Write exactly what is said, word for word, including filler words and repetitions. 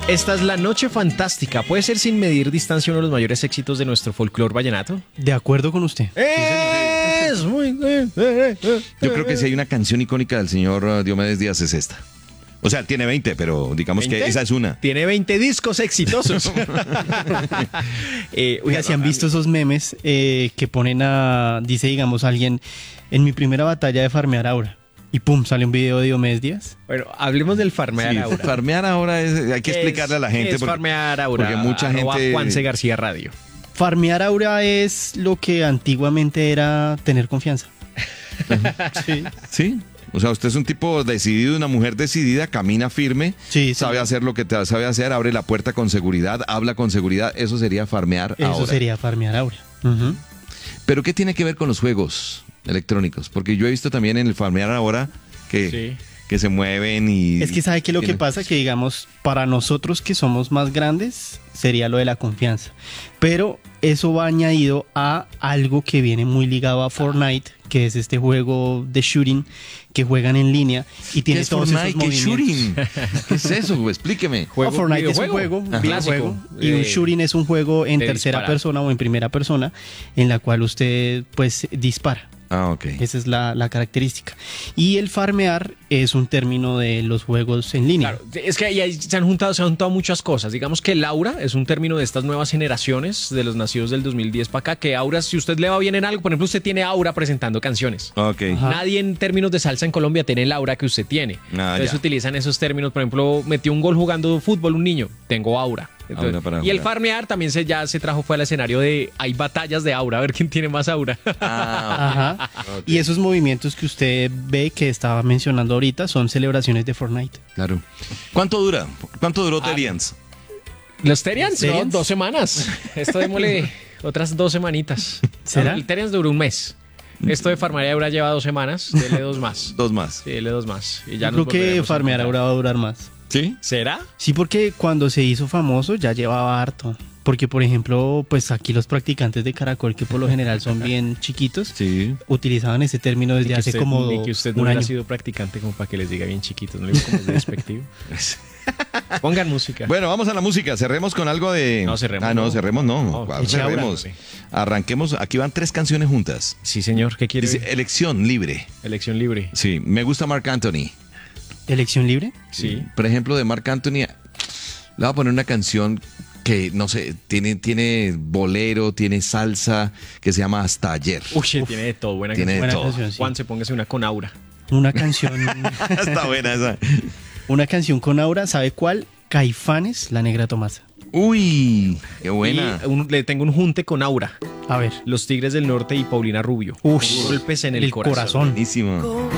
Esta es La Noche Fantástica. ¿Puede ser sin medir distancia uno de los mayores éxitos de nuestro folclore vallenato? De acuerdo con usted. Es muy... Yo creo que si hay una canción icónica del señor uh, Diomedes Díaz es esta. O sea, tiene veinte, pero digamos ¿veinte? Que esa es una. Tiene veinte discos exitosos. eh, Oiga, si han visto esos memes eh, que ponen a, dice, digamos, alguien, en mi primera batalla de farmear aura. Y pum, sale un video de Diomedes Díaz. Bueno, hablemos del farmear Sí, aura. Farmear ahora es, hay que explicarle es, a la gente. ¿Qué es porque, farmear aura? Porque mucha Arroba gente... Juanse García Radio. Farmear aura es lo que antiguamente era tener confianza. Sí. Sí. O sea, usted es un tipo decidido, una mujer decidida, camina firme, sí, sabe sí. hacer lo que te sabe hacer, abre la puerta con seguridad, habla con seguridad. Eso sería farmear Eso ahora. Eso sería farmear aura. Uh-huh. Pero ¿qué tiene que ver con los juegos electrónicos? Porque yo he visto también en el farmear ahora que, sí. que se mueven y... Es que ¿sabe qué es lo que pasa? Que digamos, para nosotros que somos más grandes, sería lo de la confianza. Pero eso va añadido a algo que viene muy ligado a Fortnite, que es este juego de shooting que juegan en línea y tiene ¿Qué es todos Fortnite? esos ¿Qué movimientos. shooting? ¿Qué es eso? Explíqueme. Juego, Fortnite es un juego, un videojuego, y un shooting es un juego en tercera disparar. persona o en primera persona en la cual usted pues dispara. Ah, ok. Esa es la, la característica. Y el farmear es un término de los juegos en línea. Claro, es que ahí se han juntado, se han juntado muchas cosas. Digamos que el aura es un término de estas nuevas generaciones, de los nacidos del dos mil diez para acá, que aura, si usted le va bien en algo, por ejemplo, usted tiene aura presentando canciones. Ok. Ajá. Nadie en términos de salsa en Colombia tiene el aura que usted tiene. Ah, Entonces ya. utilizan esos términos. Por ejemplo, metió un gol jugando fútbol un niño, tengo aura. Entonces, aura y el farmear también se, ya se trajo fue al escenario de hay batallas de aura, a ver quién tiene más aura. Ah, Ajá. Okay. Y esos movimientos que usted ve que estaba mencionando ahorita son celebraciones de Fortnite. Claro. ¿Cuánto dura? ¿Cuánto duró ah, Terians? Los Terians, no, dos semanas. Esto démosle otras dos semanitas. ¿Será? El Terians duró un mes. Esto de farmear aura lleva dos semanas, dele dos más. Dos más. Sí, dele dos más. Y ya Yo creo que farmear aura va a durar más. ¿Sí? ¿Será? Sí, porque cuando se hizo famoso ya llevaba harto. Porque, por ejemplo, pues aquí los practicantes de Caracol, que por lo general son bien chiquitos, sí. utilizaban ese término desde hace usted, como y que usted un no año. ha sido practicante como para que les diga bien chiquitos, no le digo como de despectivo. Pongan música. Bueno, vamos a la música. Cerremos con algo de... No, cerremos. Ah, no, no. cerremos no. no wow, cerremos. Ahora, Arranquemos. Aquí van tres canciones juntas. Sí, señor. ¿Qué quiere? Dice, elección libre. Elección libre. Sí, me gusta Marc Anthony. ¿Elección libre? Sí. Por ejemplo, de Marc Anthony, le voy a poner una canción que, no sé, tiene, tiene bolero, tiene salsa, que se llama Hasta Ayer. Uy, Uf, tiene de todo. Buena tiene canción. de todo. Canción, sí. Juan, se póngase una con aura. Una canción... Está buena esa. Una canción con aura, ¿sabe cuál? Caifanes, La Negra Tomasa. Uy, qué buena. Y un, le tengo un junte con aura. A ver. Los Tigres del Norte y Paulina Rubio. Uf, golpes en el, el corazón. corazón. Buenísimo.